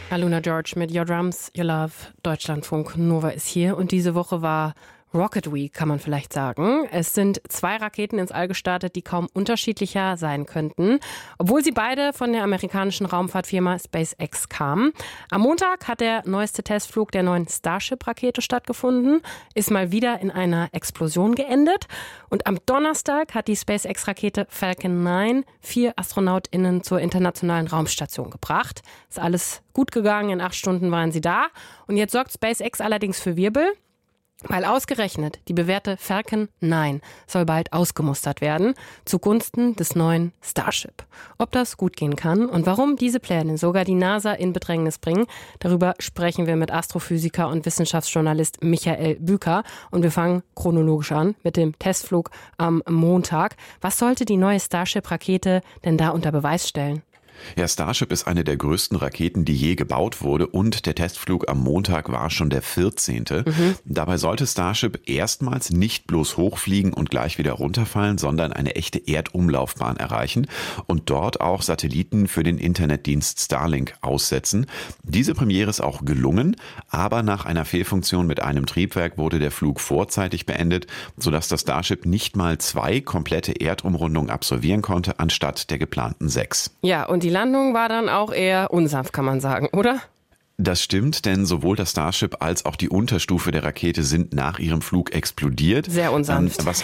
Aluna George mit Your Drums, Your Love. Deutschlandfunk Nova ist hier und diese Woche war Rocket Week, kann man vielleicht sagen. Es sind 2 Raketen ins All gestartet, die kaum unterschiedlicher sein könnten, obwohl sie beide von der amerikanischen Raumfahrtfirma SpaceX kamen. Am Montag hat der neueste Testflug der neuen Starship-Rakete stattgefunden, ist mal wieder in einer Explosion geendet. Und am Donnerstag hat die SpaceX-Rakete Falcon 9 4 AstronautInnen zur internationalen Raumstation gebracht. Ist alles gut gegangen, in 8 Stunden waren sie da. Und jetzt sorgt SpaceX allerdings für Wirbel, weil ausgerechnet die bewährte Falcon 9 soll bald ausgemustert werden zugunsten des neuen Starship. Ob das gut gehen kann und warum diese Pläne sogar die NASA in Bedrängnis bringen, darüber sprechen wir mit Astrophysiker und Wissenschaftsjournalist Michael Büker. Und wir fangen chronologisch an mit dem Testflug am Montag. Was sollte die neue Starship-Rakete denn da unter Beweis stellen? Ja, Starship ist eine der größten Raketen, die je gebaut wurde, und der Testflug am Montag war schon der 14. Dabei sollte Starship erstmals nicht bloß hochfliegen und gleich wieder runterfallen, sondern eine echte Erdumlaufbahn erreichen und dort auch Satelliten für den Internetdienst Starlink aussetzen. Diese Premiere ist auch gelungen, aber nach einer Fehlfunktion mit einem Triebwerk wurde der Flug vorzeitig beendet, sodass das Starship nicht mal 2 komplette Erdumrundungen absolvieren konnte, anstatt der geplanten 6. Ja, und die Landung war dann auch eher unsanft, kann man sagen, oder? Das stimmt, denn sowohl das Starship als auch die Unterstufe der Rakete sind nach ihrem Flug explodiert. Sehr unsanft. Was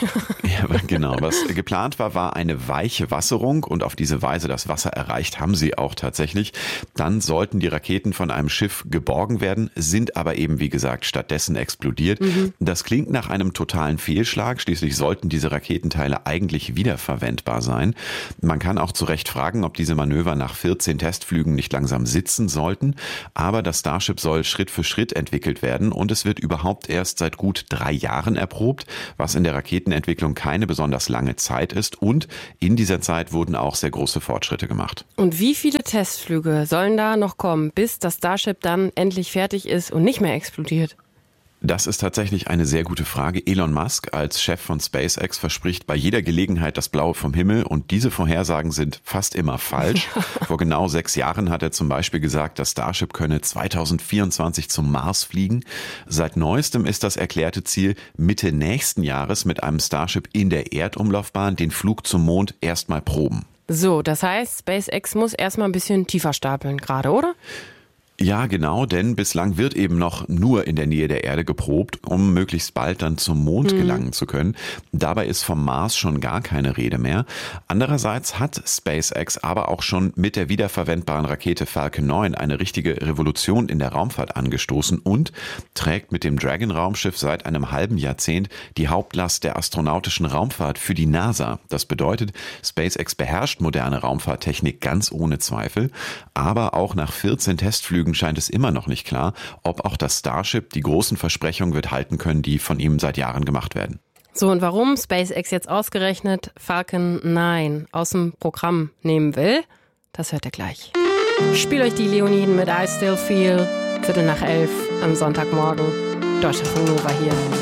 geplant war eine weiche Wasserung, und auf diese Weise das Wasser erreicht haben sie auch tatsächlich. Dann sollten die Raketen von einem Schiff geborgen werden, sind aber eben, wie gesagt, stattdessen explodiert. Das klingt nach einem totalen Fehlschlag. Schließlich sollten diese Raketenteile eigentlich wiederverwendbar sein. Man kann auch zu Recht fragen, ob diese Manöver nach 14 Testflügen nicht langsam sitzen sollten. Aber das Starship soll Schritt für Schritt entwickelt werden und es wird überhaupt erst seit gut 3 Jahren erprobt, was in der Raketenentwicklung keine besonders lange Zeit ist, und in dieser Zeit wurden auch sehr große Fortschritte gemacht. Und wie viele Testflüge sollen da noch kommen, bis das Starship dann endlich fertig ist und nicht mehr explodiert? Das ist tatsächlich eine sehr gute Frage. Elon Musk als Chef von SpaceX verspricht bei jeder Gelegenheit das Blaue vom Himmel, und diese Vorhersagen sind fast immer falsch. Vor genau 6 Jahren hat er zum Beispiel gesagt, das Starship könne 2024 zum Mars fliegen. Seit neuestem ist das erklärte Ziel, Mitte nächsten Jahres mit einem Starship in der Erdumlaufbahn den Flug zum Mond erstmal proben. So, das heißt, SpaceX muss erstmal ein bisschen tiefer stapeln gerade, oder? Ja, genau, denn bislang wird eben noch nur in der Nähe der Erde geprobt, um möglichst bald dann zum Mond gelangen zu können. Dabei ist vom Mars schon gar keine Rede mehr. Andererseits hat SpaceX aber auch schon mit der wiederverwendbaren Rakete Falcon 9 eine richtige Revolution in der Raumfahrt angestoßen und trägt mit dem Dragon-Raumschiff seit einem halben Jahrzehnt die Hauptlast der astronautischen Raumfahrt für die NASA. Das bedeutet, SpaceX beherrscht moderne Raumfahrttechnik ganz ohne Zweifel, aber auch nach 14 Testflügen scheint es immer noch nicht klar, ob auch das Starship die großen Versprechungen wird halten können, die von ihm seit Jahren gemacht werden. So, und warum SpaceX jetzt ausgerechnet Falcon 9 aus dem Programm nehmen will, das hört ihr gleich. Ich spiele euch die Leoniden mit I Still Feel, 11:15 am Sonntagmorgen. Deutschlandfunk Nova hier.